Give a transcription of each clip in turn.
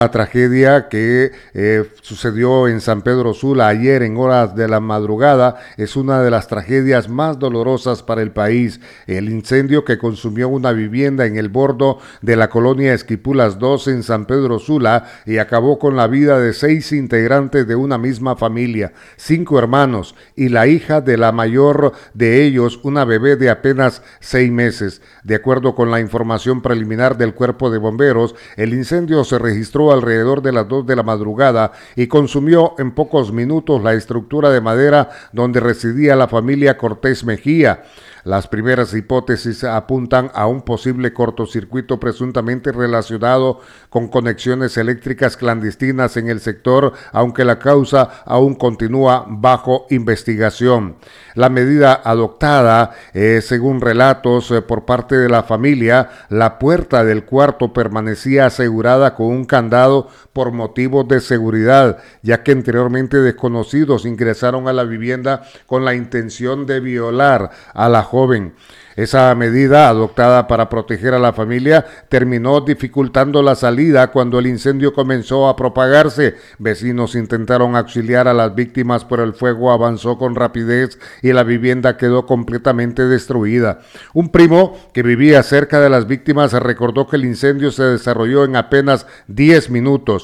La tragedia que sucedió en San Pedro Sula ayer en horas de la madrugada es una de las tragedias más dolorosas para el país. El incendio que consumió una vivienda en el bordo de la colonia Esquipulas 2 en San Pedro Sula y acabó con la vida de 6 integrantes de una misma familia, 5 hermanos y la hija de la mayor de ellos, una bebé de apenas 6 meses. De acuerdo con la información preliminar del Cuerpo de Bomberos, el incendio se registró alrededor de las 2 de la madrugada y consumió en pocos minutos la estructura de madera donde residía la familia Cortés Mejía. Las primeras hipótesis apuntan a un posible cortocircuito presuntamente relacionado con conexiones eléctricas clandestinas en el sector, aunque la causa aún continúa bajo investigación. La medida adoptada, según relatos por parte de la familia, la puerta del cuarto permanecía asegurada con un candado por motivos de seguridad, ya que anteriormente desconocidos ingresaron a la vivienda con la intención de violar a la joven. Esa medida, adoptada para proteger a la familia, terminó dificultando la salida cuando el incendio comenzó a propagarse. Vecinos intentaron auxiliar a las víctimas, pero el fuego avanzó con rapidez y la vivienda quedó completamente destruida. Un primo que vivía cerca de las víctimas recordó que el incendio se desarrolló en apenas 10 minutos.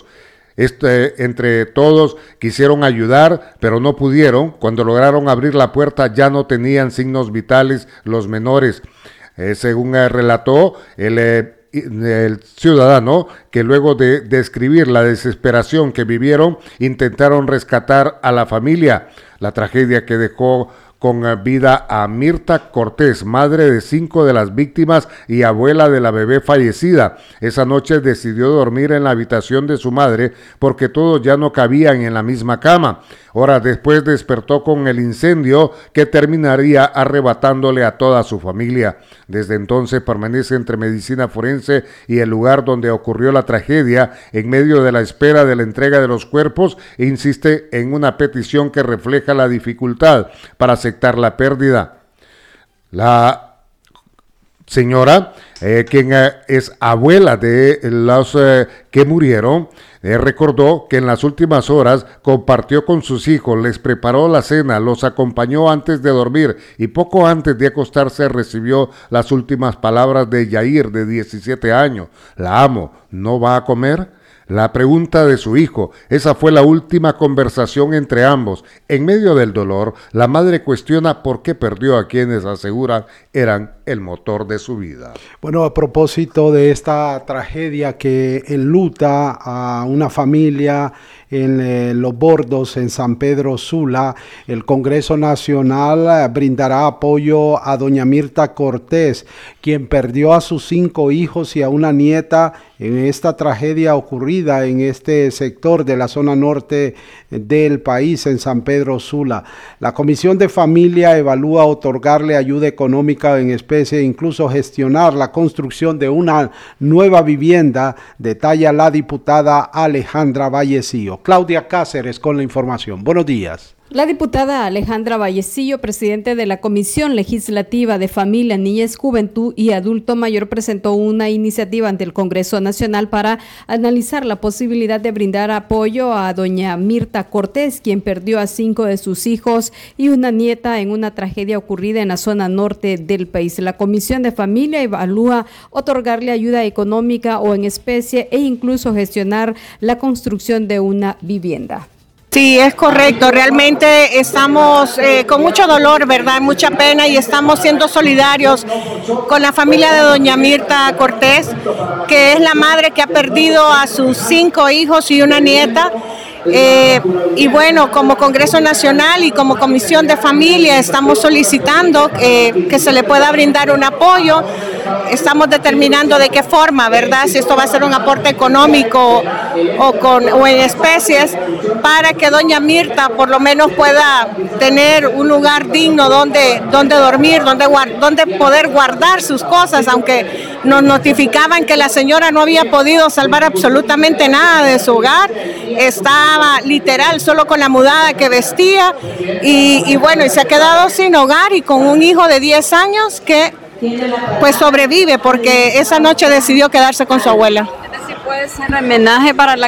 Entre todos quisieron ayudar, pero no pudieron. Cuando lograron abrir la puerta ya no tenían signos vitales los menores. Según relató el ciudadano, que luego de describir la desesperación que vivieron, intentaron rescatar a la familia. La tragedia que dejó con vida a Mirta Cortés, madre de 5 de las víctimas y abuela de la bebé fallecida. Esa noche decidió dormir en la habitación de su madre porque todos ya no cabían en la misma cama. Horas después despertó con el incendio que terminaría arrebatándole a toda su familia. Desde entonces permanece entre medicina forense y el lugar donde ocurrió la tragedia en medio de la espera de la entrega de los cuerpos e insiste en una petición que refleja la dificultad para aceptar la pérdida. La señora, quien es abuela de los que murieron, recordó que en las últimas horas compartió con sus hijos, les preparó la cena, los acompañó antes de dormir y poco antes de acostarse recibió las últimas palabras de Yair, de 17 años. La amo, ¿no va a comer? La pregunta de su hijo, esa fue la última conversación entre ambos. En medio del dolor, la madre cuestiona por qué perdió a quienes aseguran eran el motor de su vida. Bueno, a propósito de esta tragedia que enluta a una familia en Los Bordos, en San Pedro Sula, el Congreso Nacional brindará apoyo a doña Mirta Cortés, quien perdió a sus 5 hijos y a una nieta en esta tragedia ocurrida en este sector de la zona norte del país, en San Pedro Sula. La Comisión de Familia evalúa otorgarle ayuda económica en especie e incluso gestionar la construcción de una nueva vivienda, detalla la diputada Alejandra Vallecillo. Claudia Cáceres con la información. Buenos días. La diputada Alejandra Vallecillo, presidente de la Comisión Legislativa de Familia, Niñez, Juventud y Adulto Mayor, presentó una iniciativa ante el Congreso Nacional para analizar la posibilidad de brindar apoyo a doña Mirta Cortés, quien perdió a 5 de sus hijos y una nieta en una tragedia ocurrida en la zona norte del país. La Comisión de Familia evalúa otorgarle ayuda económica o en especie e incluso gestionar la construcción de una vivienda. Sí, es correcto. Realmente estamos con mucho dolor, ¿verdad? Mucha pena, y estamos siendo solidarios con la familia de doña Mirta Cortés, que es la madre que ha perdido a sus 5 hijos y una nieta. Y bueno, como Congreso Nacional y como Comisión de Familia estamos solicitando que se le pueda brindar un apoyo. Estamos determinando de qué forma, ¿verdad? Si esto va a ser un aporte económico o en especies, para que doña Mirta por lo menos pueda tener un lugar digno donde dormir, donde poder guardar sus cosas, aunque nos notificaban que la señora no había podido salvar absolutamente nada de su hogar. Estaba literal solo con la mudada que vestía y bueno, y se ha quedado sin hogar y con un hijo de 10 años que pues sobrevive porque esa noche decidió quedarse con su abuela. Es decir, puede ser homenaje para la